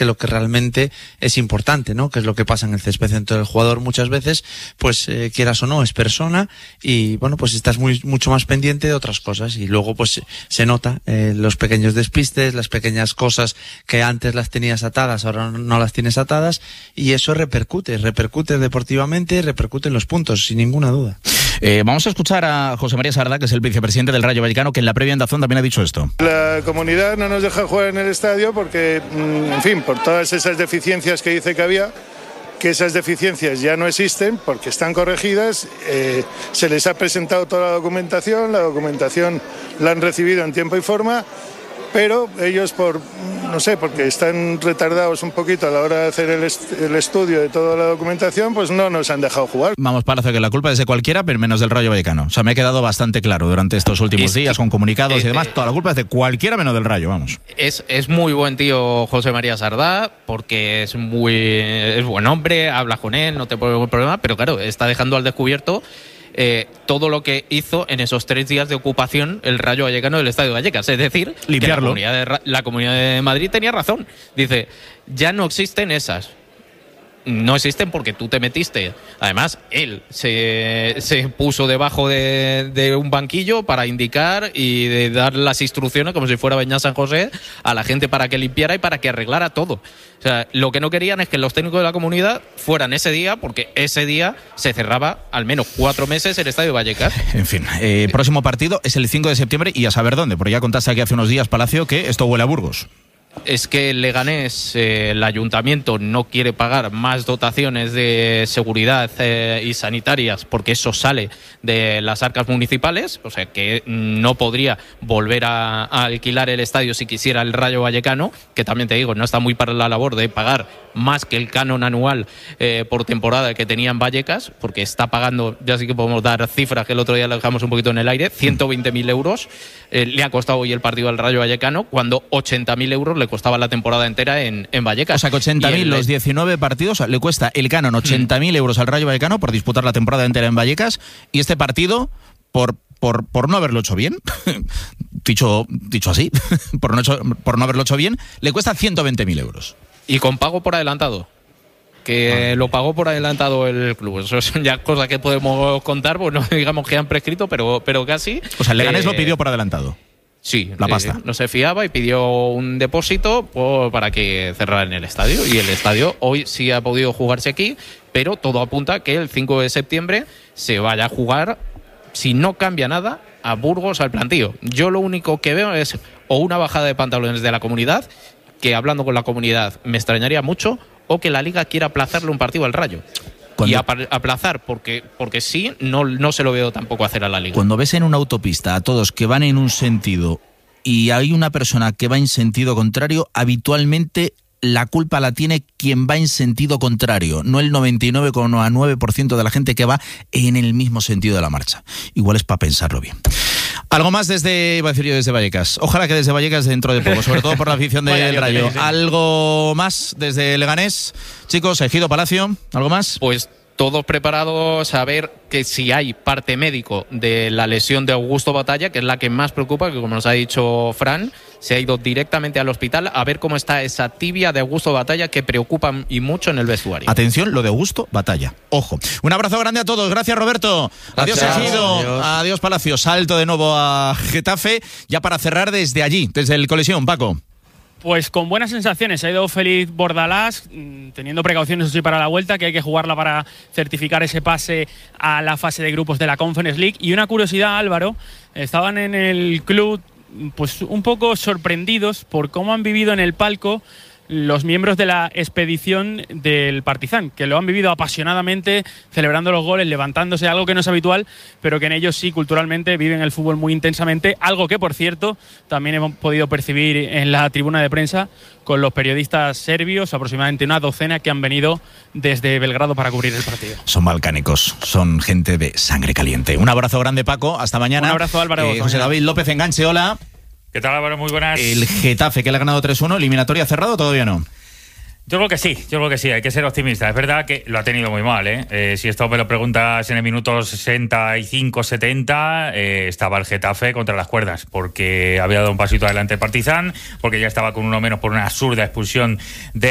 que lo que realmente es importante, ¿no? Que es lo que pasa en el césped. Entonces el jugador muchas veces, pues quieras o no, es persona y bueno, pues estás mucho más pendiente de otras cosas y luego pues se nota los pequeños despistes, las pequeñas cosas que antes las tenías atadas, ahora no las tienes atadas y eso repercute deportivamente, repercute en los puntos, sin ninguna duda. Vamos a escuchar a José María Sardá, que es el vicepresidente del Rayo Vallecano, que en la previa en Dazón también ha dicho esto. La comunidad no nos deja jugar en el estadio porque, en fin, por todas esas deficiencias que dice que había, que esas deficiencias ya no existen porque están corregidas, se les ha presentado toda la documentación la han recibido en tiempo y forma, pero ellos porque están retardados un poquito a la hora de hacer el estudio de toda la documentación, pues no nos han dejado jugar. Vamos, parece que la culpa es de cualquiera, pero menos del Rayo Vallecano. O sea, me ha quedado bastante claro durante estos últimos días con comunicados y demás, toda la culpa es de cualquiera menos del Rayo, vamos. Es muy buen tío José María Sardá, porque es buen hombre, hablas con él, no te pone ningún problema, pero claro, está dejando al descubierto todo lo que hizo en esos 3 días de ocupación el Rayo Vallecano del Estadio Vallecas, es decir, limpiarlo. Que la Comunidad de Madrid tenía razón. Dice, ya no existen esas. No existen porque tú te metiste. Además, él se puso debajo de un banquillo para indicar y de dar las instrucciones, como si fuera Beñat San José, a la gente para que limpiara y para que arreglara todo. O sea, lo que no querían es que los técnicos de la comunidad fueran ese día, porque ese día se cerraba al menos 4 meses el Estadio Vallecas. En fin, próximo partido es el 5 de septiembre y a saber dónde, porque ya contaste aquí hace unos días, Palacio, que esto huele a Burgos. Es que el Leganés, el ayuntamiento no quiere pagar más dotaciones de seguridad y sanitarias porque eso sale de las arcas municipales, o sea que no podría volver a alquilar el estadio si quisiera el Rayo Vallecano, que también te digo, no está muy para la labor de pagar más que el canon anual por temporada que tenía en Vallecas, porque está pagando, ya sí que podemos dar cifras que el otro día le dejamos un poquito en el aire, 120.000 euros le ha costado hoy el partido al Rayo Vallecano, cuando 80.000 euros le costaba la temporada entera en Vallecas. O sea que 80.000 los 19 partidos, le cuesta el canon 80.000 euros al Rayo Vallecano por disputar la temporada entera en Vallecas, y este partido por no haberlo hecho bien, dicho así, por no haberlo hecho bien, le cuesta 120.000 euros. Y con pago por adelantado. Que lo pagó por adelantado el club. Eso son ya cosas que podemos contar, pues no digamos que han prescrito, pero casi. O sea, el Leganés lo pidió por adelantado. Sí, la pasta. No se fiaba y pidió un depósito para que cerraran el estadio. Y el estadio hoy sí ha podido jugarse aquí, pero todo apunta que el 5 de septiembre se vaya a jugar, si no cambia nada, a Burgos al plantío. Yo lo único que veo es o una bajada de pantalones de la comunidad, que hablando con la comunidad me extrañaría mucho, o que la Liga quiera aplazarle un partido al Rayo. Y aplazar porque sí, no se lo veo tampoco hacer a la Liga. Cuando ves en una autopista a todos que van en un sentido y hay una persona que va en sentido contrario, habitualmente la culpa la tiene quien va en sentido contrario, no el 99,9% de la gente que va en el mismo sentido de la marcha. Igual es para pensarlo bien. Algo más desde Vallecas. Ojalá que desde Vallecas dentro de poco, sobre todo por la afición del Rayo. Algo más desde Leganés. Chicos, Ejido, Palacio, ¿algo más? Pues todos preparados a ver que si hay parte médico de la lesión de Augusto Batalla, que es la que más preocupa, que como nos ha dicho Fran, se ha ido directamente al hospital a ver cómo está esa tibia de Augusto Batalla, que preocupa y mucho en el vestuario. Atención, lo de Augusto Batalla. Ojo. Un abrazo grande a todos. Gracias, Roberto. Adiós, Ejido. Adiós, Palacio. Salto de nuevo a Getafe. Ya para cerrar desde allí, desde el Coliseum, Paco. Pues con buenas sensaciones, ha ido feliz Bordalás, teniendo precauciones eso sí para la vuelta, que hay que jugarla para certificar ese pase a la fase de grupos de la Conference League. Y una curiosidad, Álvaro, estaban en el club pues un poco sorprendidos por cómo han vivido en el palco los miembros de la expedición del Partizan, que lo han vivido apasionadamente, celebrando los goles, levantándose, algo que no es habitual, pero que en ellos sí, culturalmente, viven el fútbol muy intensamente, algo que, por cierto, también hemos podido percibir en la tribuna de prensa con los periodistas serbios, aproximadamente una docena que han venido desde Belgrado para cubrir el partido. Son balcánicos, son gente de sangre caliente. Un abrazo grande, Paco, hasta mañana. Un abrazo, Álvaro. José David López Enganche, hola. ¿Qué tal, Álvaro? Muy buenas. El Getafe, que le ha ganado 3-1, eliminatoria cerrado, ¿todavía no? Yo creo que sí, hay que ser optimista. Es verdad que lo ha tenido muy mal, ¿eh? Si esto me lo preguntas en el minuto 65-70, estaba el Getafe contra las cuerdas, porque había dado un pasito adelante el Partizan, porque ya estaba con uno menos por una absurda expulsión de